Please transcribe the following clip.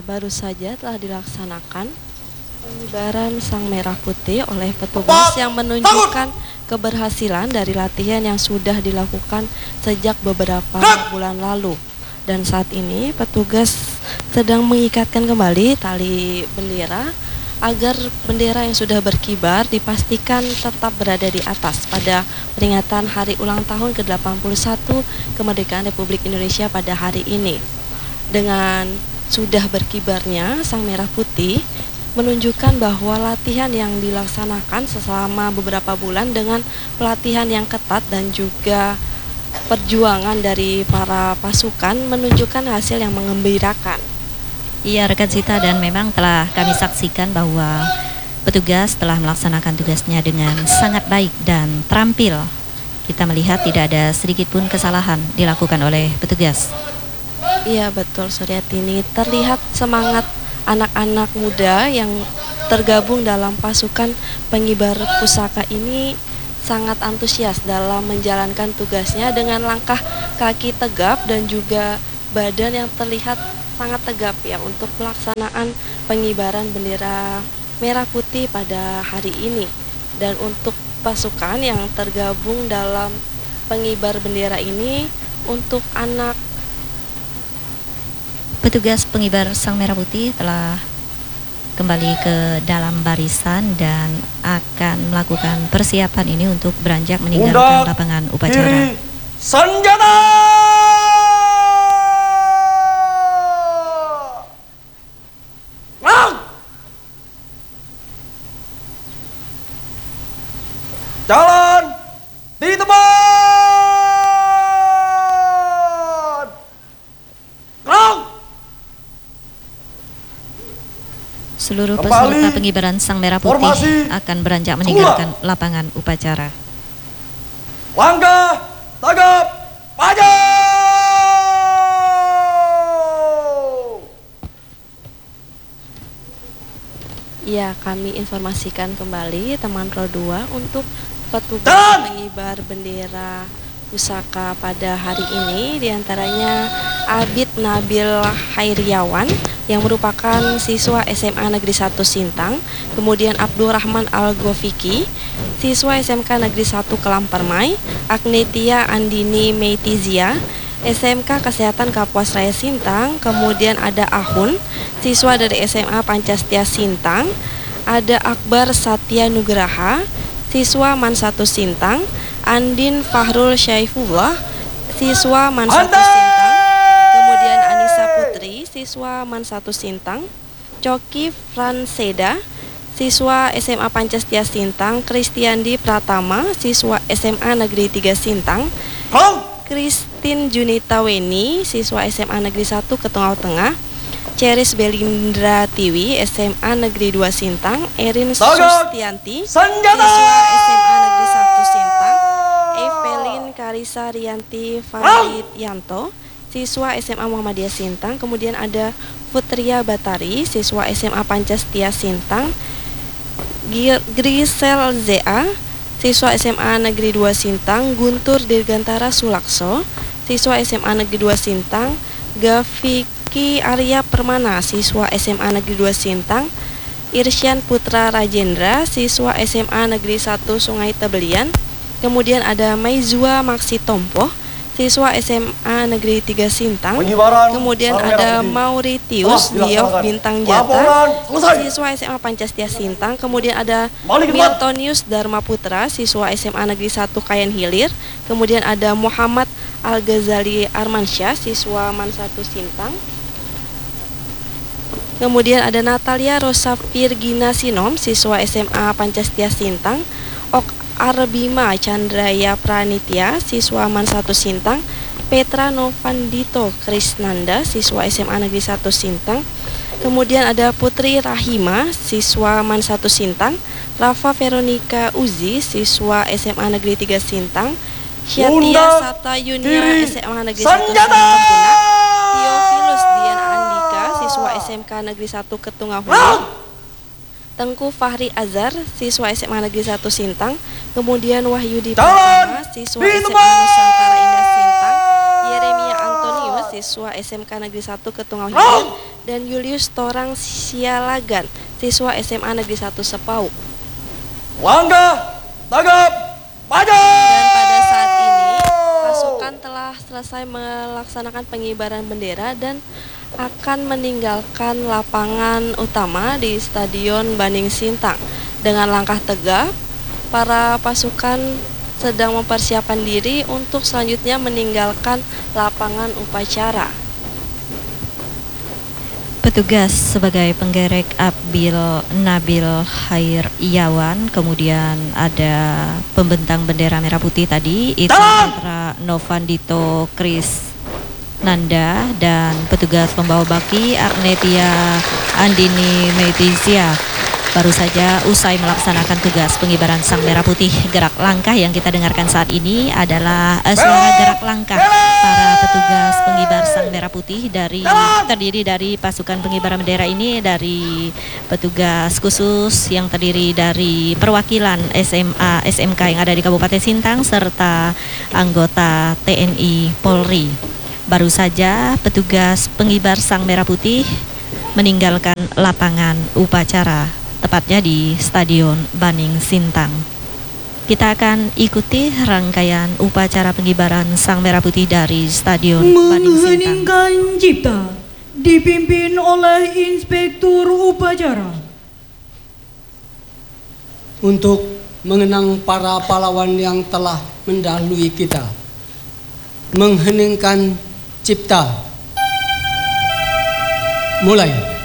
baru saja telah dilaksanakan pengibaran sang merah putih oleh petugas yang menunjukkan keberhasilan dari latihan yang sudah dilakukan sejak beberapa bulan lalu. Dan saat ini petugas sedang mengikatkan kembali tali bendera agar bendera yang sudah berkibar dipastikan tetap berada di atas pada peringatan hari ulang tahun ke-81 kemerdekaan Republik Indonesia pada hari ini. Dengan sudah berkibarnya sang merah putih menunjukkan bahwa latihan yang dilaksanakan selama beberapa bulan dengan pelatihan yang ketat dan juga perjuangan dari para pasukan menunjukkan hasil yang menggembirakan. Iya rekan Sita, dan memang telah kami saksikan bahwa petugas telah melaksanakan tugasnya dengan sangat baik dan terampil. Kita melihat tidak ada sedikit pun kesalahan dilakukan oleh petugas. Iya betul Suryatini, terlihat semangat anak-anak muda yang tergabung dalam pasukan pengibar pusaka ini sangat antusias dalam menjalankan tugasnya dengan langkah kaki tegap dan juga badan yang terlihat sangat tegap ya untuk pelaksanaan pengibaran bendera merah putih pada hari ini. Dan untuk pasukan yang tergabung dalam pengibar bendera ini, untuk anak petugas pengibar sang merah putih telah kembali ke dalam barisan dan akan melakukan persiapan ini untuk beranjak meninggalkan lapangan upacara. Senjata! Jalan di tempat. Seluruh peserta pengibaran sang merah putih formasi akan beranjak meninggalkan lapangan upacara. Langkah tagap maju. Ya, kami informasikan kembali teman Pro 2 untuk petugas pengibar bendera pusaka pada hari ini, diantaranya Abid Nabil Hairiawan yang merupakan siswa SMA Negeri 1 Sintang, kemudian Abdurrahman Al-Gofiki, siswa SMK Negeri 1 Kelampermai, Agnetia Andini Meitizia, SMK Kesehatan Kapuas Raya Sintang, kemudian ada Ahun, siswa dari SMA Pancastia Sintang, ada Akbar Satya Nugraha, siswa MAN 1 Sintang, Andin Fahrul Syaifullah, siswa MAN 1 Sintang, kemudian Anissa Putri, siswa MAN 1 Sintang, Coki Franseda, siswa SMA Pancastia Sintang, Kristiandi Pratama, siswa SMA Negeri 3 Sintang, Kristin Junita Weni, siswa SMA Negeri 1 Ketungau Tengah, Ceris Belindra Tiwi, SMA Negeri 2 Sintang, Erin Sustianti, siswa SMA Negeri 1 Sintang, Evelyn Karisa Rianti Farid Yanto, siswa SMA Muhammadiyah Sintang, kemudian ada Putria Batari, siswa SMA Pancastia Sintang, Grisel Zea, siswa SMA Negeri 2 Sintang, Guntur Dirgantara Sulakso, siswa SMA Negeri 2 Sintang, Gaviki Arya Permana, siswa SMA Negeri 2 Sintang, Irsyan Putra Rajendra, siswa SMA Negeri 1 Sungai Tebelian, kemudian ada Maizua Maksi Tompo, siswa SMA Negeri 3 Sintang, kemudian ada Mauritius Diof Bintang Jata, siswa SMA Pancastia Sintang, kemudian ada Miltonius Dharma Putra, siswa SMA Negeri 1 Kayan Hilir, kemudian ada Muhammad Al-Ghazali Armansyah, siswa MAN 1 Sintang, kemudian ada Natalia Rosa Virgina Sinom, siswa SMA Pancastia Sintang, Ok Arbima Chandraya Pranitya, siswa MAN 1 Sintang, Petra Novandito Krisnanda, siswa SMA Negeri 1 Sintang, kemudian ada Putri Rahima, siswa MAN 1 Sintang, Rafa Veronica Uzi, siswa SMA Negeri 3 Sintang, Syatia Sata Yunia, SMA Negeri 1 Sintang Kepuna, Theophilus Dian Andika, siswa SMK Negeri 1 Ketungahulu, Tengku Fahri Azhar, siswa SMA Negeri 1 Sintang, kemudian Wahyudi Pratama, siswa SMA Nusantara Indah Sintang, Yeremia Antonius, siswa SMK Negeri 1 Ketungau Hilir, dan Julius Torang Sialagan, siswa SMA Negeri 1 Sepau. Langkah, tagap, maju. Dan pada saat ini pasukan telah selesai melaksanakan pengibaran bendera dan akan meninggalkan lapangan utama di Stadion Baning Sintang. Dengan langkah tegap, para pasukan sedang mempersiapkan diri untuk selanjutnya meninggalkan lapangan upacara. Petugas sebagai penggerek Abdil Nabil Khair Iyawan, kemudian ada pembentang bendera merah putih tadi itu Putra Novandito Kris Nanda, dan petugas pembawa baki Agnetia Andini Metizia baru saja usai melaksanakan tugas pengibaran sang merah putih. Gerak langkah yang kita dengarkan saat ini adalah suara gerak langkah para petugas pengibar sang merah putih terdiri dari pasukan pengibaran bendera ini, dari petugas khusus yang terdiri dari perwakilan SMA SMK yang ada di Kabupaten Sintang serta anggota TNI Polri. Baru saja petugas pengibar sang merah putih meninggalkan lapangan upacara, tepatnya di Stadion Baning Sintang. Kita akan ikuti rangkaian upacara pengibaran sang merah putih dari Stadion Baning Sintang. Mengheningkan cipta dipimpin oleh Inspektur Upacara. Untuk mengenang para pahlawan yang telah mendahului kita. Mengheningkan cipta. Mulai.